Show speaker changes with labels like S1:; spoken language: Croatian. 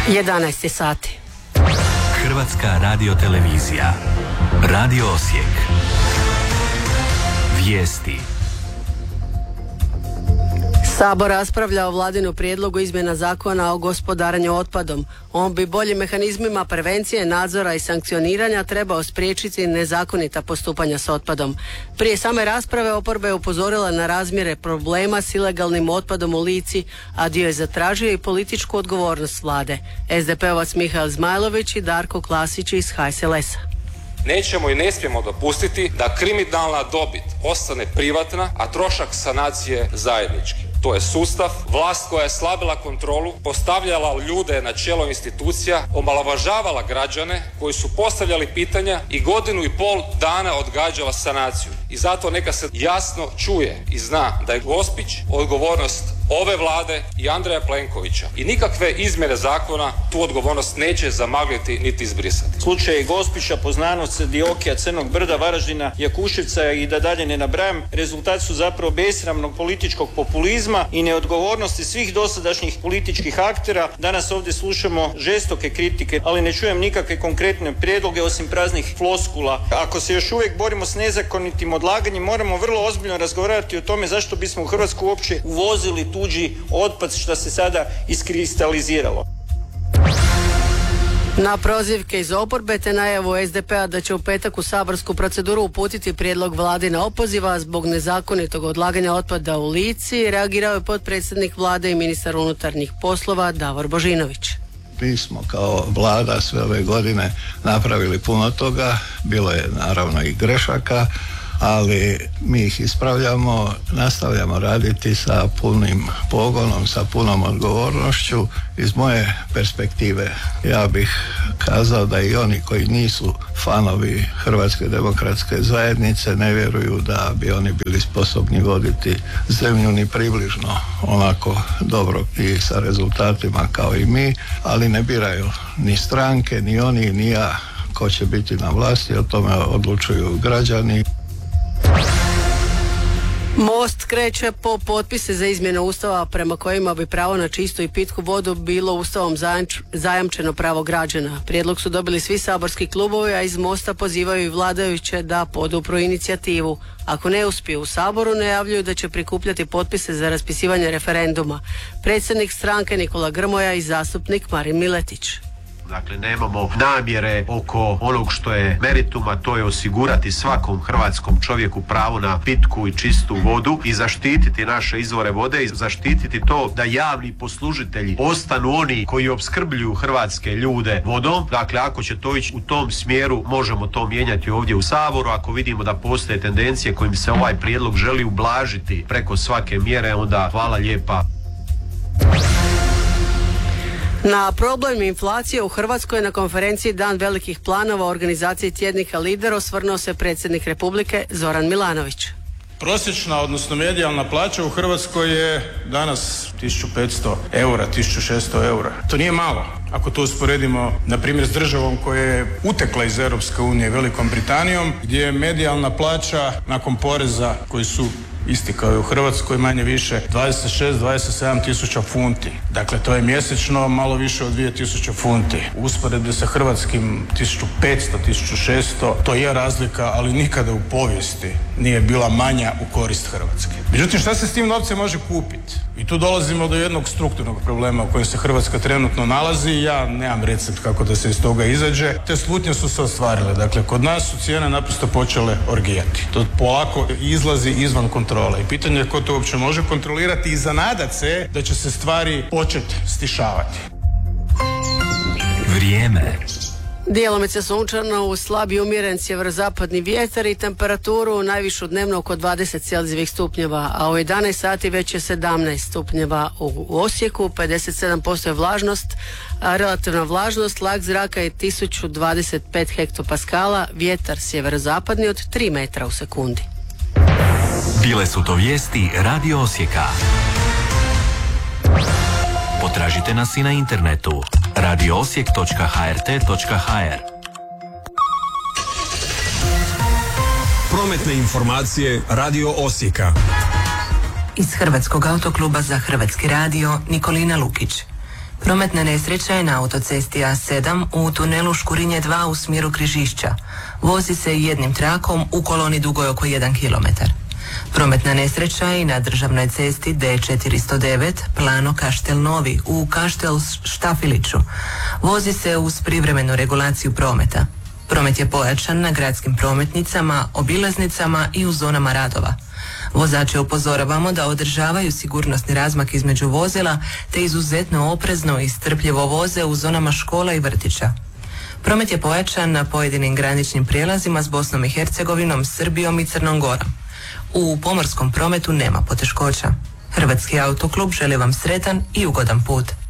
S1: 11 sati.
S2: Hrvatska radiotelevizija. Radio Osijek. Vijesti.
S1: Sabor raspravlja o vladinu prijedlogu izmjena zakona o gospodarenju otpadom. On bi boljim mehanizmima prevencije, nadzora i sankcioniranja trebao spriječiti nezakonita postupanja s otpadom. Prije same rasprave oporba je upozorila na razmjere problema s ilegalnim otpadom u Lici, a dio je zatražio i političku odgovornost vlade. SDP-ovac Mihael Zmajlović i Darko Klasić iz HSLS-a.
S3: Nećemo i ne smijemo dopustiti da kriminalna dobit ostane privatna, a trošak sanacije zajednički. To je sustav, vlast koja je slabila kontrolu, postavljala ljude na čelo institucija, omalovažavala građane koji su postavljali pitanja i 1,5 dana odgađala sanaciju. I zato neka se jasno čuje i zna da je Gospić odgovornost ove vlade i Andreja Plenkovića. I nikakve izmjene zakona tu odgovornost neće zamagliti niti izbrisati.
S4: Slučaj Gospića, Poznanost, Diokija, Crnog brda, Varaždina, Jakuševca i da dalje ne nabrajam, rezultat su zapravo besramnog političkog populizma i neodgovornosti svih dosadašnjih političkih aktera. Danas ovdje slušamo žestoke kritike, ali ne čujem nikakve konkretne prijedloge osim praznih floskula. Ako se još uvijek borimo s nezakonitim odlaganjem, moramo vrlo ozbiljno razgovarati o tome zašto bismo u Hrvatsku uopće uvozili tuđi otpad što se sada iskristaliziralo.
S1: Na prozivke iz oporbe te najavu SDP-a da će u petak u saborsku proceduru uputiti prijedlog vladina opoziva zbog nezakonitog odlaganja otpada u Lici, reagirao je potpredsjednik vlade i ministar unutarnjih poslova Davor Božinović.
S5: Mi smo kao vlada sve ove godine napravili puno toga, bilo je naravno i grešaka, ali mi ih ispravljamo, nastavljamo raditi sa punim pogonom, sa punom odgovornošću. Iz moje perspektive ja bih kazao da i oni koji nisu fanovi Hrvatske demokratske zajednice ne vjeruju da bi oni bili sposobni voditi zemlju ni približno onako dobro i sa rezultatima kao i mi, ali ne biraju ni stranke, ni oni, ni ja ko će biti na vlasti, o tome odlučuju građani.
S1: Most kreće po potpise za izmjenu Ustava prema kojima bi pravo na čistu i pitku vodu bilo Ustavom zajamčeno pravo građana. Prijedlog su dobili svi saborski klubovi, a iz Mosta pozivaju i vladajuće da podupru inicijativu. Ako ne uspiju u Saboru, najavljuju da će prikupljati potpise za raspisivanje referenduma. Predsjednik stranke Nikola Grmoja i zastupnik Marin Miletić.
S6: Dakle, nemamo namjere oko onog što je meritum, a to je osigurati svakom hrvatskom čovjeku pravo na pitku i čistu vodu i zaštititi naše izvore vode i zaštititi to da javni poslužitelji ostanu oni koji opskrbljuju hrvatske ljude vodom. Dakle, ako će to ići u tom smjeru, možemo to mijenjati ovdje u Saboru. Ako vidimo da postoje tendencije kojim se ovaj prijedlog želi ublažiti preko svake mjere, onda hvala lijepa.
S1: Na problem inflacije u Hrvatskoj na konferenciji Dan velikih planova organizacije tjednika Lider osvrnuo se predsjednik Republike Zoran Milanović.
S7: Prosječna, odnosno medijalna plaća u Hrvatskoj je danas 1500 eura, 1600 eura. To nije malo. Ako to usporedimo, na primjer, s državom koja je utekla iz Europske unije, Velikom Britanijom, gdje je medijalna plaća nakon poreza koji su isti kao i u Hrvatskoj, manje više 26-27 tisuća funti. Dakle, to je mjesečno malo više od 2000 funti. U usporedbi sa hrvatskim 1500-1600, to je razlika, ali nikada u povijesti nije bila manja u korist Hrvatske. Međutim, šta se s tim novcem može kupiti? I tu dolazimo do jednog strukturnog problema u kojem se Hrvatska trenutno nalazi. Ja nemam recept kako da se iz toga izađe. Te slutnje su se ostvarile. Dakle, kod nas su cijene naprosto počele orgijati. To polako izlazi izvan kontrole. I pitanje je ko to uopće može kontrolirati i zanadat se da će se stvari početi stišavati.
S2: Vrijeme.
S1: Djelomice sunčano uz slab i umjeren sjeverozapadni vjetar i temperaturu najvišu dnevno oko 20 Celzijevih stupnjeva, a u 11 sati već je 17 stupnjeva u Osijeku, 57% je vlažnost, a relativna vlažnost, tlak zraka je 1025 hektopaskala, vjetar sjeverozapadni od 3 metra u sekundi.
S2: Bile su to vijesti Radio Osijeka. Potražite nas i na internetu radioosijek.hrt.hr.
S8: Prometne informacije Radio Osijeka.
S9: Iz Hrvatskog autokluba za Hrvatski radio Nikolina Lukić. Prometna nesreća je na autocesti A7 u tunelu Škurinje 2 u smjeru Križišća. Vozi se jednim trakom u koloni dugoj oko 1 km. Prometna nesreća je i na državnoj cesti D409 Plano Kaštel Novi u Kaštel Štafiliću. Vozi se uz privremenu regulaciju prometa. Promet je pojačan na gradskim prometnicama, obilaznicama i u zonama radova. Vozače upozoravamo da održavaju sigurnosni razmak između vozila te izuzetno oprezno i strpljivo voze u zonama škola i vrtića. Promet je pojačan na pojedinim graničnim prijelazima s Bosnom i Hercegovinom, Srbijom i Crnom Gorom. U pomorskom prometu nema poteškoća. Hrvatski autoklub želi vam sretan i ugodan put.